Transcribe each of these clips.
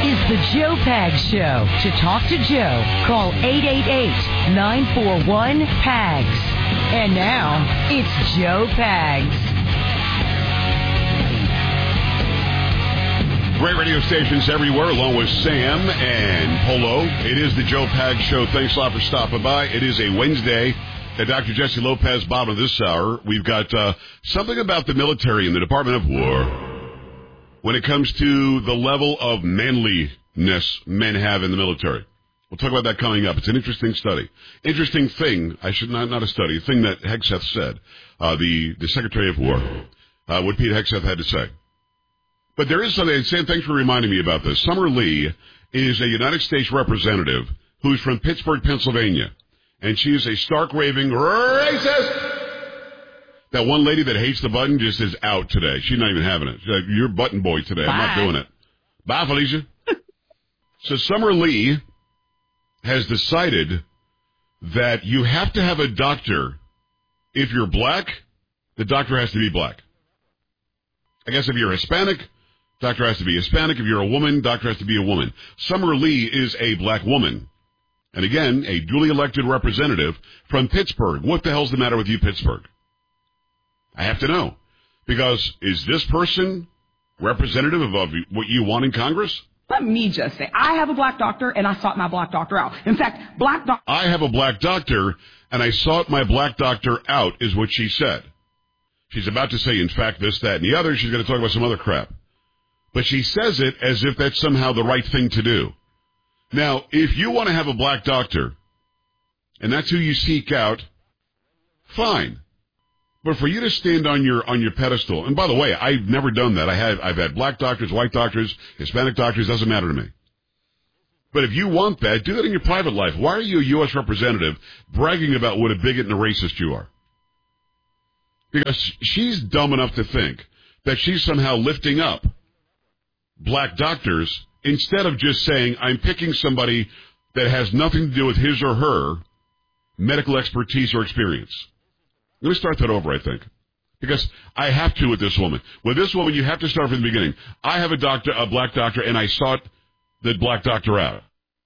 is the Joe Pags Show. To talk to Joe, call 888-941-PAGS. And now, it's Joe Pags. Great radio stations everywhere, along with Sam and Polo. It is the Joe Pags Show. Thanks a lot for stopping by. It is a Wednesday. Dr. Jesse Lopez, bottom of this hour. We've got something about the military and the Department of War when it comes to the level of manliness men have in the military. We'll talk about that coming up. It's an interesting study. Interesting thing, I should not a study, a thing that Hegseth said, the Secretary of War, what Pete Hegseth had to say. But there is something, and Sam, thanks for reminding me about this. Summer Lee is a United States representative who's from Pittsburgh, Pennsylvania. And she is a stark raving racist. That one lady that hates the button just is out today. She's not even having it. She's like, you're button boy today. Bye. I'm not doing it. Bye, Felicia. So Summer Lee has decided that you have to have a doctor. If you're black, the doctor has to be black. I guess if you're Hispanic, doctor has to be Hispanic. If you're a woman, doctor has to be a woman. Summer Lee is a black woman. And again, a duly elected representative from Pittsburgh. What the hell's the matter with you, Pittsburgh? I have to know. Because is this person representative of what you want in Congress? Let me just say, I have a black doctor, and I sought my black doctor out. In fact, I have a black doctor, and I sought my black doctor out, is what she said. She's about to say, in fact, this, that, and the other. She's going to talk about some other crap. But she says it as if that's somehow the right thing to do. Now, if you want to have a black doctor, and that's who you seek out, fine. But for you to stand on your pedestal, and by the way, I've never done that. I've had black doctors, white doctors, Hispanic doctors, doesn't matter to me. But if you want that, do that in your private life. Why are you a U.S. representative bragging about what a bigot and a racist you are? Because she's dumb enough to think that she's somehow lifting up black doctors instead of just saying, I'm picking somebody that has nothing to do with his or her medical expertise or experience. Let me start that over, I think. Because I have to with this woman. With this woman, you have to start from the beginning. I have a black doctor, and I sought the black doctor out.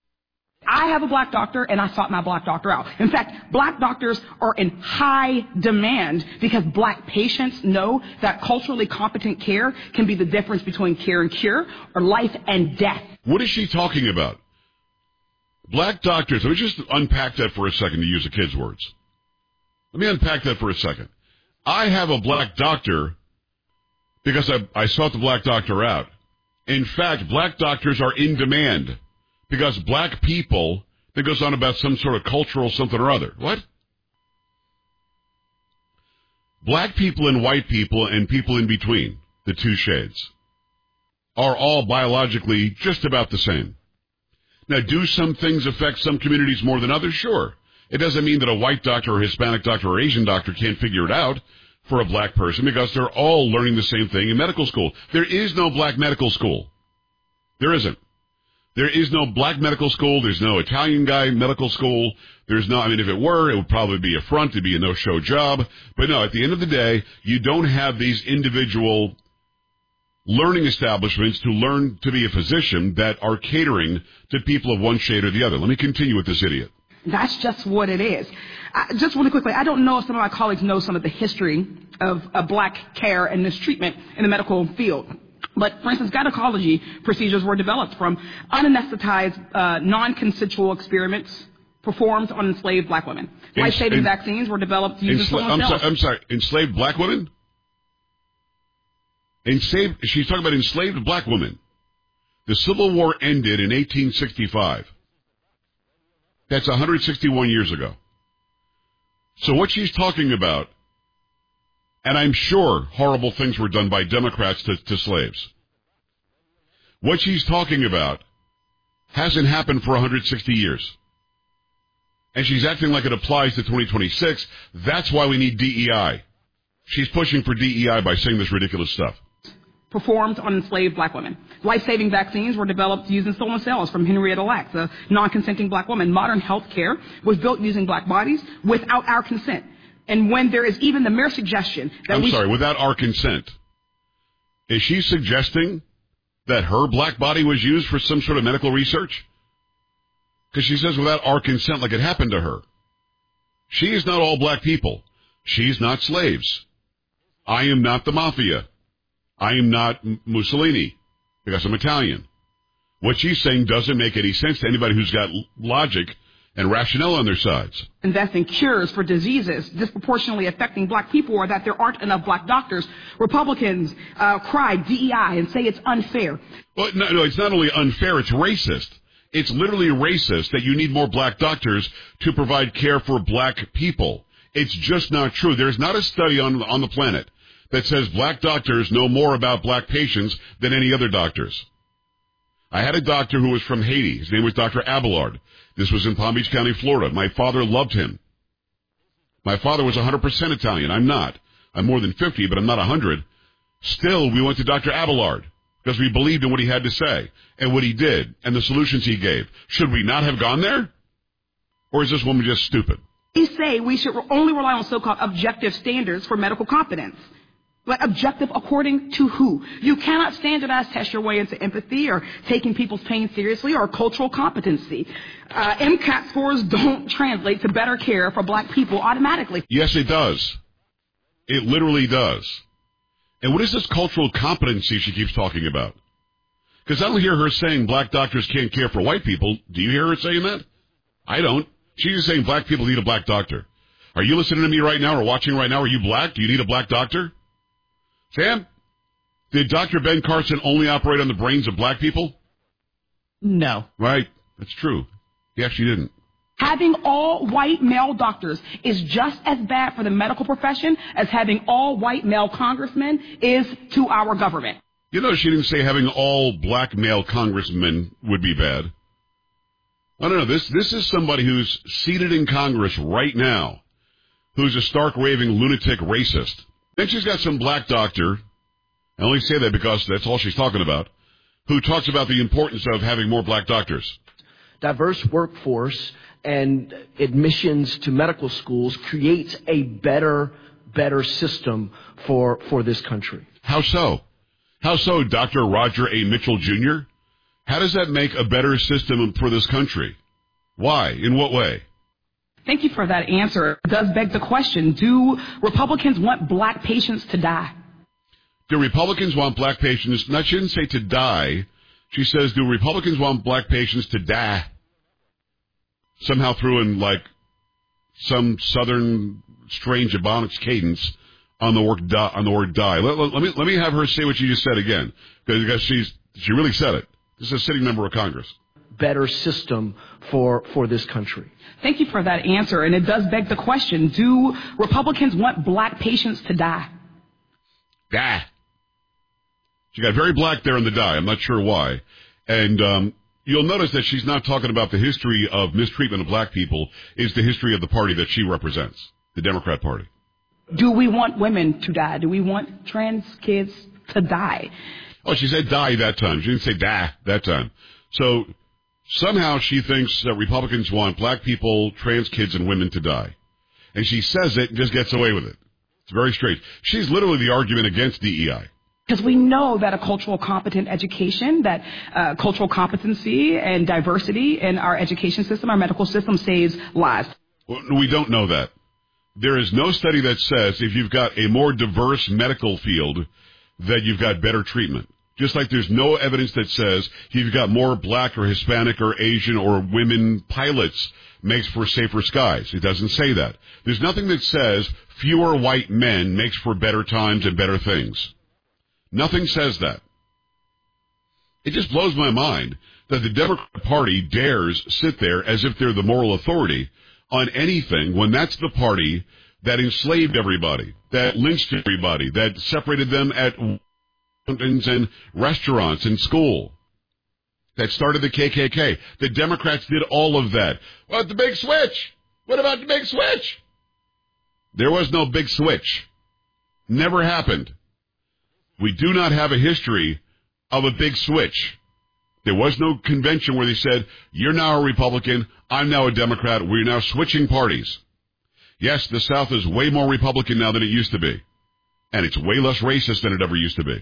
I have a black doctor, and I sought my black doctor out. In fact, black doctors are in high demand because black patients know that culturally competent care can be the difference between care and cure or life and death. What is she talking about? Black doctors, let me just unpack that for a second to use the kids' words. Let me unpack that for a second. I have a black doctor because I sought the black doctor out. In fact, black doctors are in demand. Because black people, that goes on about some sort of cultural something or other. What? Black people and white people and people in between, the two shades, are all biologically just about the same. Now, do some things affect some communities more than others? Sure. It doesn't mean that a white doctor or Hispanic doctor or Asian doctor can't figure it out for a black person because they're all learning the same thing in medical school. There is no black medical school. There isn't. There is no black medical school. There's no Italian guy medical school. There's no, if it were, it would probably be a front. It'd be a no-show job. But no, at the end of the day, you don't have these individual learning establishments to learn to be a physician that are catering to people of one shade or the other. Let me continue with this idiot. That's just what it is. Just really quickly, I don't know if some of my colleagues know some of the history of black care and mistreatment in the medical field. But, for instance, gynecology procedures were developed from unanesthetized, non-consensual experiments performed on enslaved black women. Life-saving vaccines were developed using someone else. I'm sorry, enslaved black women? She's talking about enslaved black women. The Civil War ended in 1865. That's 161 years ago. So what she's talking about, and I'm sure horrible things were done by Democrats to slaves. What she's talking about hasn't happened for 160 years. And she's acting like it applies to 2026. That's why we need DEI. She's pushing for DEI by saying this ridiculous stuff. Performed on enslaved black women. Life-saving vaccines were developed using stolen cells from Henrietta Lacks, a non-consenting black woman. Modern health care was built using black bodies without our consent. And when there is even the mere suggestion that without our consent. Is she suggesting that her black body was used for some sort of medical research? Because she says without our consent, like it happened to her. She is not all black people. She's not slaves. I am not the mafia. I am not Mussolini because I'm Italian. What she's saying doesn't make any sense to anybody who's got logic and rationale on their sides. Invest in cures for diseases disproportionately affecting black people, or that there aren't enough black doctors. Republicans cry DEI and say it's unfair. Well, no, it's not only unfair, it's racist. It's literally racist that you need more black doctors to provide care for black people. It's just not true. There's not a study on the planet that says black doctors know more about black patients than any other doctors. I had a doctor who was from Haiti. His name was Dr. Abelard. This was in Palm Beach County, Florida. My father loved him. My father was 100% Italian. I'm not. I'm more than 50, but I'm not 100. Still, we went to Dr. Abelard because we believed in what he had to say and what he did and the solutions he gave. Should we not have gone there? Or is this woman just stupid? They say we should only rely on so-called objective standards for medical competence. But objective according to who? You cannot standardize test your way into empathy or taking people's pain seriously or cultural competency. MCAT scores don't translate to better care for black people automatically. Yes, it does. It literally does. And what is this cultural competency she keeps talking about? Because I don't hear her saying black doctors can't care for white people. Do you hear her saying that? I don't. She's just saying black people need a black doctor. Are you listening to me right now or watching right now? Are you black? Do you need a black doctor? Sam, did Dr. Ben Carson only operate on the brains of black people? No. Right. That's true. He actually didn't. Having all white male doctors is just as bad for the medical profession as having all white male congressmen is to our government. You know, she didn't say having all black male congressmen would be bad. I don't know. This is somebody who's seated in Congress right now, who's a stark raving lunatic racist. Then she's got some black doctor, I only say that because that's all she's talking about, who talks about the importance of having more black doctors. Diverse workforce and admissions to medical schools creates a better system for this country. How so? How so, Dr. Roger A. Mitchell Jr.? How does that make a better system for this country? Why? In what way? Thank you for that answer. It does beg the question, do Republicans want black patients to die? Do Republicans want black patients, she didn't say to die, she says, do Republicans want black patients to die? Somehow threw in like some southern strange Ebonics cadence on the word die. Let me have her say what she just said again, because she really said it. This is a sitting member of Congress. Better system for this country. Thank you for that answer. And it does beg the question, do Republicans want black patients to die? Die. She got very black there in the die. I'm not sure why. And you'll notice that she's not talking about the history of mistreatment of black people. It's the history of the party that she represents, the Democrat Party. Do we want women to die? Do we want trans kids to die? Oh, she said die that time. She didn't say die that time. So somehow she thinks that Republicans want black people, trans kids, and women to die. And she says it and just gets away with it. It's very strange. She's literally the argument against DEI. Because we know that a cultural competent education, that cultural competency and diversity in our education system, our medical system, saves lives. Well, we don't know that. There is no study that says if you've got a more diverse medical field that you've got better treatment. Just like there's no evidence that says if you've got more black or Hispanic or Asian or women pilots makes for safer skies. It doesn't say that. There's nothing that says fewer white men makes for better times and better things. Nothing says that. It just blows my mind that the Democrat Party dares sit there as if they're the moral authority on anything when that's the party that enslaved everybody, that lynched everybody, that separated them at and restaurants and school, that started the KKK. The Democrats did all of that. What, the big switch? What about the big switch? There was no big switch. Never happened. We do not have a history of a big switch. There was no convention where they said, you're now a Republican, I'm now a Democrat, we're now switching parties. Yes, the South is way more Republican now than it used to be. And it's way less racist than it ever used to be.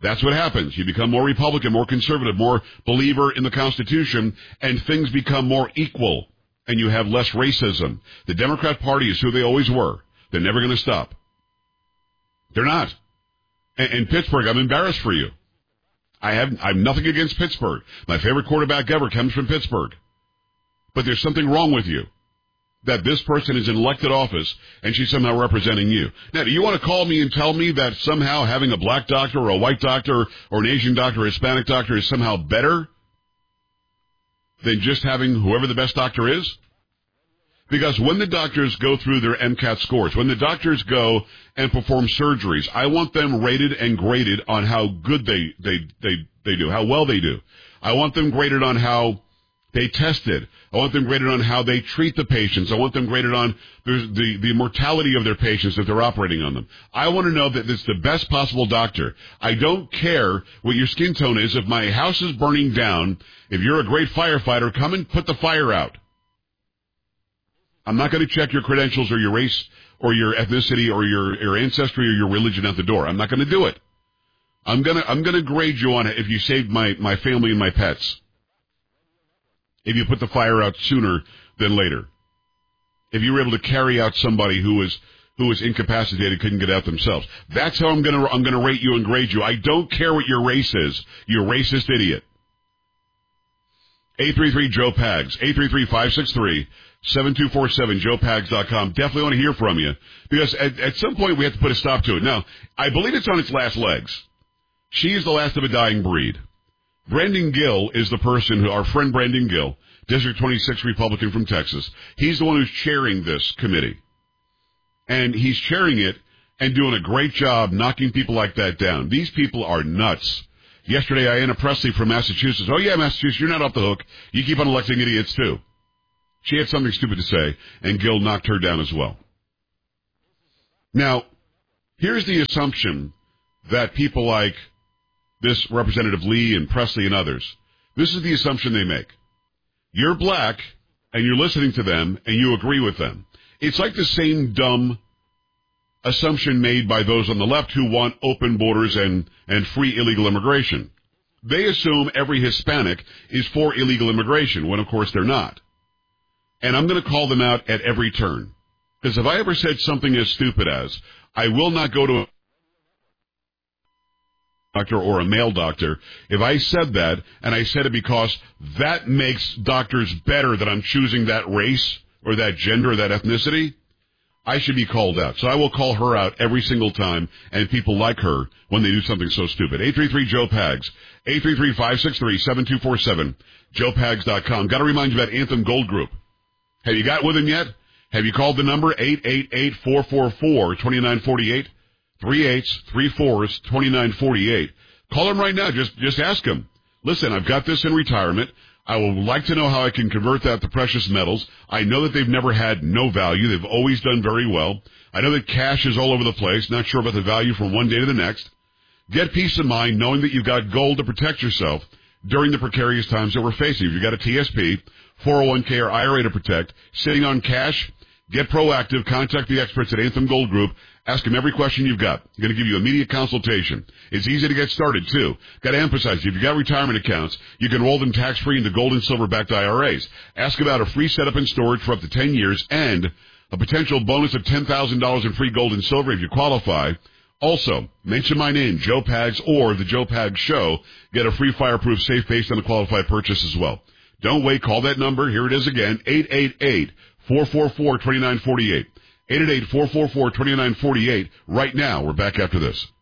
That's what happens. You become more Republican, more conservative, more believer in the Constitution, and things become more equal, and you have less racism. The Democrat Party is who they always were. They're never going to stop. They're not. And Pittsburgh, I'm embarrassed for you. I'm nothing against Pittsburgh. My favorite quarterback ever comes from Pittsburgh. But there's something wrong with you. That this person is in elected office and she's somehow representing you. Now, do you want to call me and tell me that somehow having a black doctor or a white doctor or an Asian doctor or a Hispanic doctor is somehow better than just having whoever the best doctor is? Because when the doctors go through their MCAT scores, when the doctors go and perform surgeries, I want them rated and graded on how good they do, how well they do. I want them graded on how they tested. I want them graded on how they treat the patients. I want them graded on the mortality of their patients if they're operating on them. I want to know that it's the best possible doctor. I don't care what your skin tone is. If my house is burning down, if you're a great firefighter, come and put the fire out. I'm not going to check your credentials or your race or your ethnicity or your ancestry or your religion at the door. I'm not going to do it. I'm going to grade you on it if you saved my family and my pets. If you put the fire out sooner than later. If you were able to carry out somebody who was incapacitated, couldn't get out themselves. That's how I'm gonna rate you and grade you. I don't care what your race is. You racist idiot. 833-JOE-PAGS. 833-563-7247. JoePags.com. Definitely want to hear from you. Because at some point we have to put a stop to it. Now, I believe it's on its last legs. She is the last of a dying breed. Brandon Gill is the person our friend Brandon Gill, District 26 Republican from Texas, he's the one who's chairing this committee. And he's chairing it and doing a great job knocking people like that down. These people are nuts. Yesterday, Ayanna Pressley from Massachusetts, oh yeah, Massachusetts, you're not off the hook. You keep on electing idiots too. She had something stupid to say, and Gill knocked her down as well. Now, here's the assumption that people like this Representative Lee and Presley and others, this is the assumption they make. You're black, and you're listening to them, and you agree with them. It's like the same dumb assumption made by those on the left who want open borders and free illegal immigration. They assume every Hispanic is for illegal immigration, when of course they're not. And I'm going to call them out at every turn. Because if I ever said something as stupid as, I will not go to a doctor or a male doctor, if I said that, and I said it because that makes doctors better that I'm choosing that race or that gender or that ethnicity, I should be called out. So I will call her out every single time, and people like her when they do something so stupid. 833-JOE-PAGS. 833-563-7247. JoePags.com. Got to remind you about Anthem Gold Group. Have you got with them yet? Have you called the number 888-444-2948? 3-8s-3-4s-2948. Call them right now. Just ask them. Listen, I've got this in retirement. I would like to know how I can convert that to precious metals. I know that they've never had no value. They've always done very well. I know that cash is all over the place. Not sure about the value from one day to the next. Get peace of mind knowing that you've got gold to protect yourself during the precarious times that we're facing. If you've got a TSP, 401k, or IRA to protect, sitting on cash, get proactive. Contact the experts at Anthem Gold Group. Ask them every question you've got. They're going to give you immediate consultation. It's easy to get started, too. Got to emphasize, if you've got retirement accounts, you can roll them tax-free into gold and silver-backed IRAs. Ask about a free setup and storage for up to 10 years and a potential bonus of $10,000 in free gold and silver if you qualify. Also, mention my name, Joe Pags, or The Joe Pags Show. Get a free fireproof safe based on a qualified purchase as well. Don't wait. Call that number. Here it is again, 888-444-2948. 888-444-2948. Right now, we're back after this.